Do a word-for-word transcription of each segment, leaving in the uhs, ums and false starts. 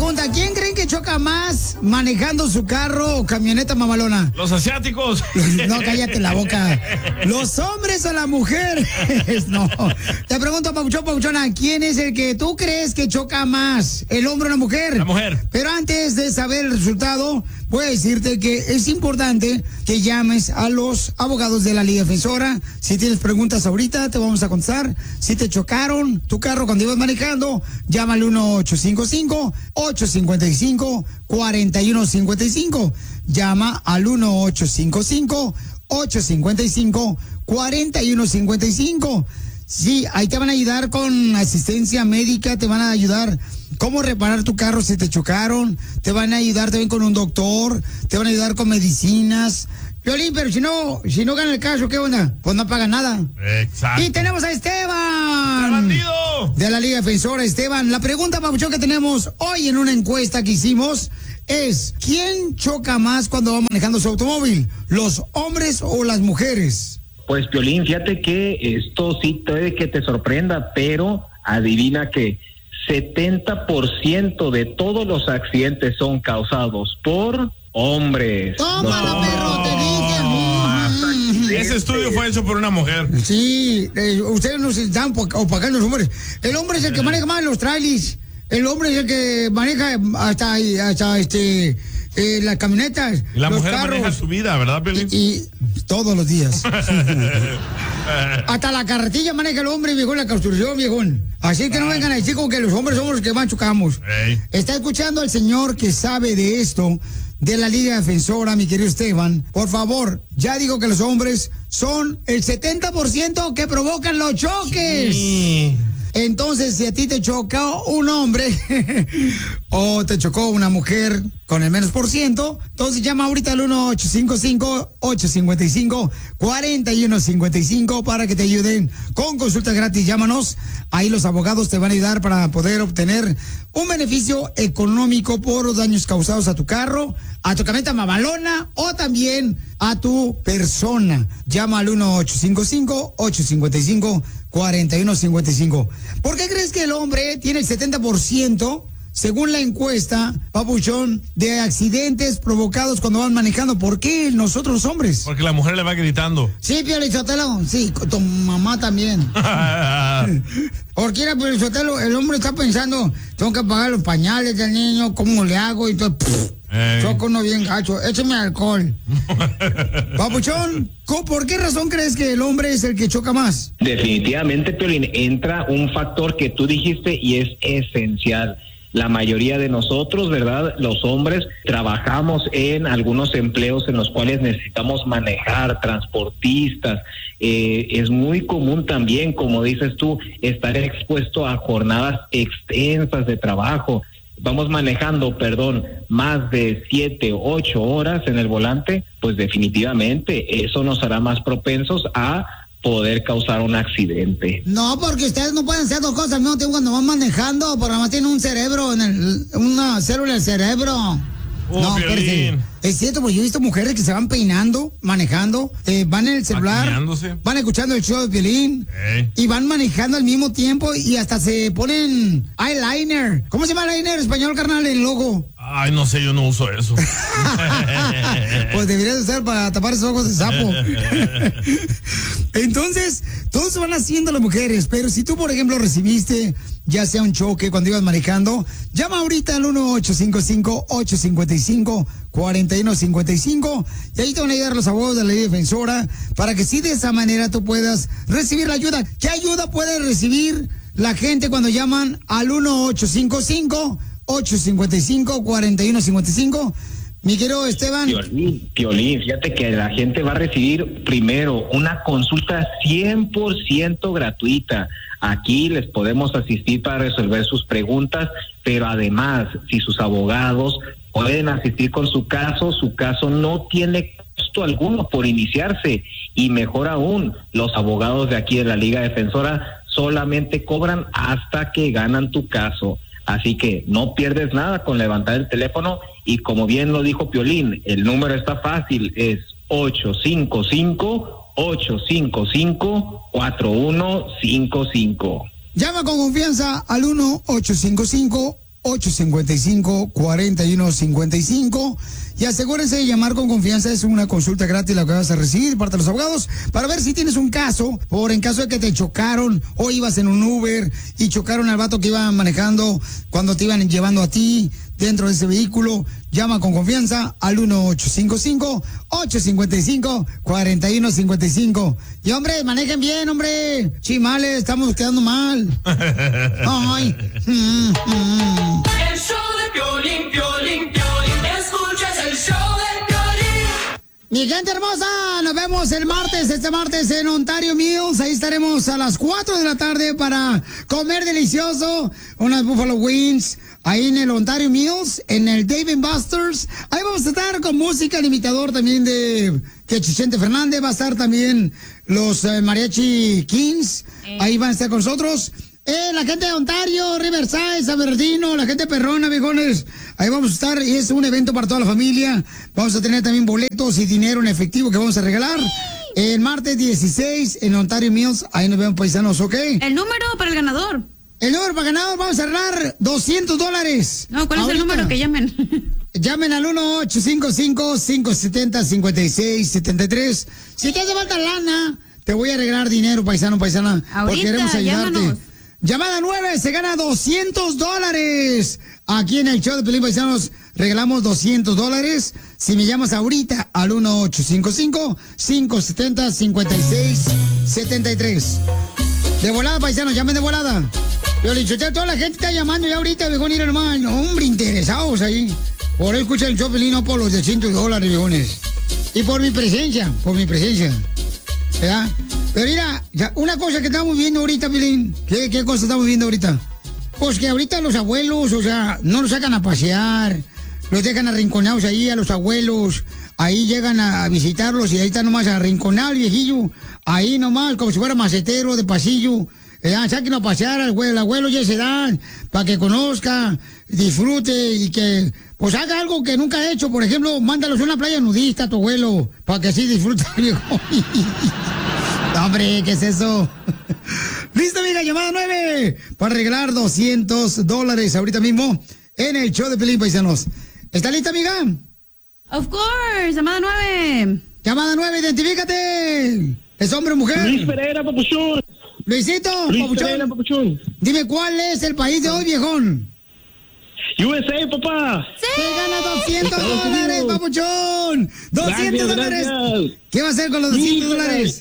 pregunta, ¿quién creen que choca más manejando su carro o camioneta mamalona? Los asiáticos. No, cállate la boca. ¿Los hombres o la mujer? No. Te pregunto, Papuchón, Papuchona, ¿quién es el que tú crees que choca más? ¿El hombre o la mujer? La mujer. Pero antes de saber el resultado, voy a decirte que es importante que llames a los abogados de la Liga Defensora. Si tienes preguntas ahorita, te vamos a contestar. Si te chocaron tu carro cuando ibas manejando, llama al uno ocho cinco cinco, ocho cinco cinco, cuatro uno cinco cinco. Llama al uno ocho cinco cinco, ocho cinco cinco, cuatro uno cinco cinco. Sí, ahí te van a ayudar con asistencia médica, te van a ayudar cómo reparar tu carro si te chocaron, te van a ayudar también con un doctor, te van a ayudar con medicinas. Piolín, pero si no, si no gana el caso, ¿qué onda? Pues no pagan nada. Exacto. Y tenemos a Esteban. ¡El bandido! De la Liga Defensora, Esteban. La pregunta, Papuchón, que tenemos hoy en una encuesta que hicimos es, ¿quién choca más cuando va manejando su automóvil? ¿Los hombres o las mujeres? Pues, Piolín, fíjate que esto sí puede que te sorprenda, pero adivina que setenta por ciento de todos los accidentes son causados por hombres. ¡Tómala, Los perro! Te dije. Ese estudio fue hecho por una mujer. Sí, eh, ustedes nos están opacando los hombres. El hombre es el que maneja más los trailers. El hombre es el que maneja hasta, hasta este... Eh, las camionetas, y la los mujer carros, maneja su vida, ¿verdad, Piolín? Y, y todos los días. Hasta la carretilla maneja el hombre, viejón, la construcción, viejón. Así que no vengan a decir como que los hombres somos los que más chocamos. Hey. Está escuchando al señor que sabe de esto, de la Liga Defensora, mi querido Esteban. Por favor, ya digo que los hombres son el setenta por ciento que provocan los choques. Sí. Entonces, si a ti te chocó un hombre o te chocó una mujer con el menos por ciento, entonces llama ahorita al uno ocho cinco cinco, ocho cinco cinco, cuatro uno cinco cinco para que te ayuden con consulta gratis. Llámanos, ahí los abogados te van a ayudar para poder obtener un beneficio económico por los daños causados a tu carro, a tu camioneta mamalona o también a tu persona. Llama al uno ocho cinco cinco, ocho cinco cinco, cuatro uno cinco cinco. ¿Por qué crees que el hombre tiene el setenta por ciento, según la encuesta, Papuchón, de accidentes provocados cuando van manejando? ¿Por qué nosotros los hombres? Porque la mujer le va gritando. Sí, Piolichotelo, sí, tu mamá también. Porque era Piolichotelo, el hombre está pensando, tengo que pagar los pañales del niño, ¿cómo le hago? Y todo, pff, choco uno bien gacho, écheme alcohol. Papuchón, ¿por qué razón crees que el hombre es el que choca más? Definitivamente, Piolín, entra un factor que tú dijiste y es esencial. La mayoría de nosotros, ¿verdad? Los hombres trabajamos en algunos empleos en los cuales necesitamos manejar, transportistas. Eh, es muy común también, como dices tú, estar expuesto a jornadas extensas de trabajo. Vamos manejando, perdón, más de siete, ocho horas en el volante, pues definitivamente eso nos hará más propensos a poder causar un accidente. No, porque ustedes no pueden hacer dos cosas al mismo tiempo cuando van manejando, porque además tienen un cerebro, en el, una célula en el cerebro. Oh, no, Piolín. Es cierto, porque yo he visto mujeres que se van peinando, manejando, eh, van en el celular, Maquillándose. van escuchando el show de Piolín, Hey. y van manejando al mismo tiempo y hasta se ponen eyeliner. ¿Cómo se llama eyeliner en español, carnal, en el ojo? Ay, no sé, yo no uso eso. Pues deberías usar para tapar esos ojos de sapo. Entonces, todos se van haciendo las mujeres, pero si tú, por ejemplo, recibiste ya sea un choque cuando ibas manejando, llama ahorita al uno ocho cinco cinco, ocho cinco cinco, cuatro uno cinco cinco y ahí te van a ayudar los abogados de la Ley Defensora para que sí de esa manera tú puedas recibir la ayuda. ¿Qué ayuda puede recibir la gente cuando llaman al uno ocho cinco cinco, ocho cinco cinco, cuatro uno cinco cinco? Mi querido Esteban. Piolín, Piolín, fíjate que la gente va a recibir primero una consulta cien por ciento gratuita. Aquí les podemos asistir para resolver sus preguntas, pero además, si sus abogados pueden asistir con su caso, su caso no tiene costo alguno por iniciarse. Y mejor aún, los abogados de aquí de la Liga Defensora solamente cobran hasta que ganan tu caso. Así que no pierdes nada con levantar el teléfono y como bien lo dijo Piolín, el número está fácil, es ocho cinco cinco, ocho cinco cinco, cuatro uno cinco cinco. Llama con confianza al uno ocho cinco cinco, ocho cinco cinco, cuatro uno cinco cinco. Y asegúrense de llamar con confianza. Es una consulta gratis la que vas a recibir parte de los abogados para ver si tienes un caso, por en caso de que te chocaron o ibas en un Uber y chocaron al vato que iba manejando cuando te iban llevando a ti dentro de ese vehículo. Llama con confianza al uno ocho cinco cinco, ocho cinco cinco, cuatro uno cinco cinco. Y hombre, manejen bien, hombre. Chimales, estamos quedando mal. Ay. Mm, mm. El show de Piolín, Piolín, Piolín. Escuchas el show de Piolín. Mi gente hermosa, nos vemos el martes, este martes en Ontario Mills. Ahí estaremos a las cuatro de la tarde para comer delicioso. Unas Buffalo Wings. Ahí en el Ontario Mills, en el Dave and Buster's. Ahí vamos a estar con música, el imitador también de que Chichente Fernández. Va a estar también los eh, Mariachi Kings. Eh. Ahí van a estar con nosotros. Eh, la gente de Ontario, Riverside, San Bernardino, la gente perrona, viejones. Ahí vamos a estar y es un evento para toda la familia. Vamos a tener también boletos y dinero en efectivo que vamos a regalar. El martes dieciséis en Ontario Mills. Ahí nos vemos, paisanos, ¿ok? El número para el ganador. El número para ganador, vamos a cerrar doscientos dólares. No, ¿cuál ahorita es el número que llamen? Llamen al uno ocho cinco cinco, cinco siete cero, cinco seis siete tres. Si te hace falta lana, te voy a regalar dinero, paisano, paisana. Ahorita, porque queremos ayudarte. Llámanos. Llamada nueve, se gana doscientos dólares. Aquí en el show de Pelín Paisanos regalamos doscientos dólares. Si me llamas ahorita al uno ocho cinco cinco, cinco siete cero, cinco seis siete tres. De volada, paisanos, llamen de volada. Yo le he dicho, toda la gente está llamando ya ahorita, viejón, ir hermano. Hombre, interesados ahí. Por eso escucha el show Pelín, no por los de cientos de dólares, viejones. Y por mi presencia, por mi presencia. ¿Verdad? Pero mira, ya, una cosa que estamos viendo ahorita, Pelín. ¿Qué, ¿Qué cosa estamos viendo ahorita? Pues que ahorita los abuelos, o sea, no los sacan a pasear. Los dejan arrinconados ahí a los abuelos. Ahí llegan a visitarlos y ahí está nomás arrinconado el viejillo. Ahí nomás, como si fuera macetero de pasillo. Eh, saquen a pasear al abuelo, el abuelo ya se dan, para que conozca, disfrute y que, pues haga algo que nunca ha hecho. Por ejemplo, mándalos a una playa nudista a tu abuelo, para que así disfrute, viejo. Hombre, ¿qué es eso? Listo, amiga, llamada nueve, para regalar doscientos dólares ahorita mismo en el show de Pelín, paisanos. ¿Está lista, amiga? Of course, llamada nueve. Llamada nueve, identifícate. ¿Es hombre o mujer? Luis Pereira, papuchón. Luisito, Luis papuchón. Pereira, papuchón. Dime, ¿cuál es el país de hoy, viejón? U S A, papá. ¡Sí! ¡Se gana doscientos dólares, papuchón! ¡doscientos dólares! Gracias. ¿Qué va a hacer con los doscientos dólares?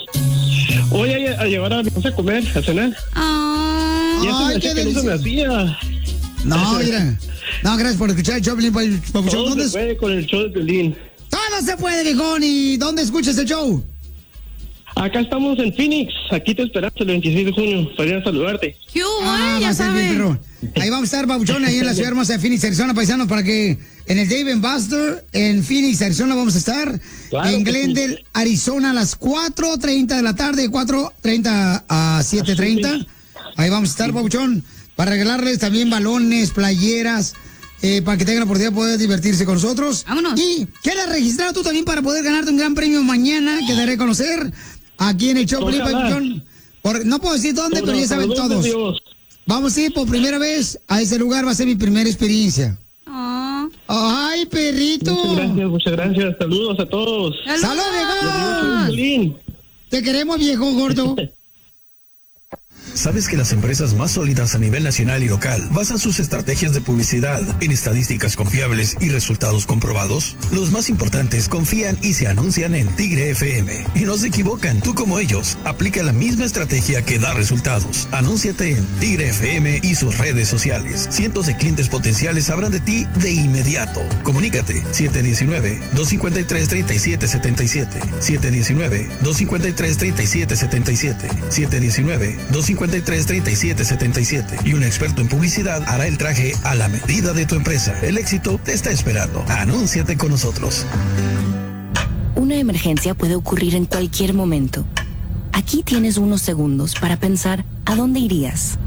Voy a, a llevar a mi esposa a comer, a cenar. Oh. Y eso Ay, me qué hacía que no se me hacía. No, mira. No, gracias por escuchar el show, Pelín, papuchón. Todo ¿Dónde se es? puede con el show de Pelín. Todo se puede, viejón. ¿Y dónde escuchas el show? Acá estamos en Phoenix. Aquí te esperamos el veintiséis de junio para ir a saludarte. ¿Qué hubo, Ah, eh? va Ya a ser bien, saben. perro. Ahí vamos a estar, papuchón, ahí en la ciudad hermosa de Phoenix, Arizona, paisanos, para que en el Dave and Buster, en Phoenix, Arizona, vamos a estar. Claro en que Glendale, sí. Arizona, a las cuatro treinta de la tarde, cuatro treinta a siete treinta. Ahí vamos a estar, papuchón, para regalarles también balones, playeras, eh, para que tengan la oportunidad de poder divertirse con nosotros. Vámonos. Y queda registrado tú también para poder ganarte un gran premio mañana, que daré a conocer aquí en el show, Pelín, Ojalá. papuchón. Por- no puedo decir dónde, Por pero ya los saben saludos de todos. Dios. Vamos a ir por primera vez a ese lugar, va a ser mi primera experiencia. Oh. ¡Ay, perrito! Muchas gracias, muchas gracias. Saludos a todos. ¡Salud, viejón! Pelín. Te queremos, viejo gordo. ¿Sabes que las empresas más sólidas a nivel nacional y local basan sus estrategias de publicidad en estadísticas confiables y resultados comprobados? Los más importantes confían y se anuncian en Tigre F M. Y no se equivocan, tú como ellos. Aplica la misma estrategia que da resultados. Anúnciate en Tigre F M y sus redes sociales. Cientos de clientes potenciales sabrán de ti de inmediato. Comunícate siete uno nueve, dos cinco tres, tres siete siete siete. siete uno nueve, dos cinco tres, tres siete siete siete. siete uno nueve, dos cinco tres, tres siete siete siete. Y un experto en publicidad hará el traje a la medida de tu empresa. El éxito te está esperando. Anúnciate con nosotros. Una emergencia puede ocurrir en cualquier momento. Aquí tienes unos segundos para pensar a dónde irías.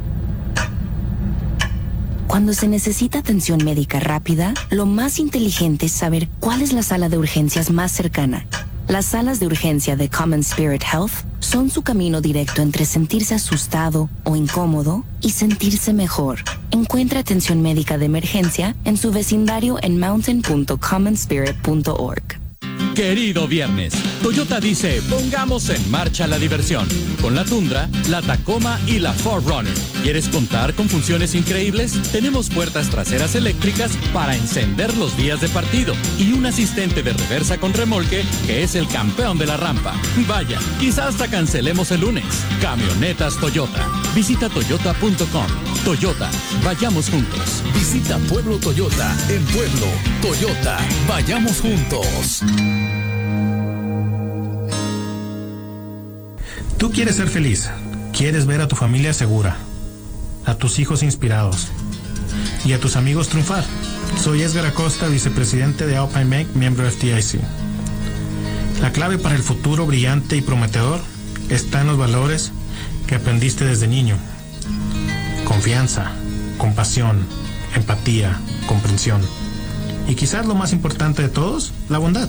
Cuando se necesita atención médica rápida, lo más inteligente es saber cuál es la sala de urgencias más cercana. Las salas de urgencia de Common Spirit Health son su camino directo entre sentirse asustado o incómodo y sentirse mejor. Encuentra atención médica de emergencia en su vecindario en mountain punto common spirit punto org. Querido viernes, Toyota dice, pongamos en marcha la diversión. Con la Tundra, la Tacoma y la cuatro Runner. ¿Quieres contar con funciones increíbles? Tenemos puertas traseras eléctricas para encender los días de partido y un asistente de reversa con remolque que es el campeón de la rampa. Vaya, quizás hasta cancelemos el lunes. Camionetas Toyota. Visita toyota punto com. Toyota, vayamos juntos. Visita Pueblo Toyota en Pueblo. Toyota, vayamos juntos. Tú quieres ser feliz, quieres ver a tu familia segura, a tus hijos inspirados y a tus amigos triunfar. Soy Edgar Acosta, vicepresidente de Alpine Bank, miembro de F D I C. La clave para el futuro brillante y prometedor está en los valores que aprendiste desde niño. Confianza, compasión, empatía, comprensión y quizás lo más importante de todos, la bondad.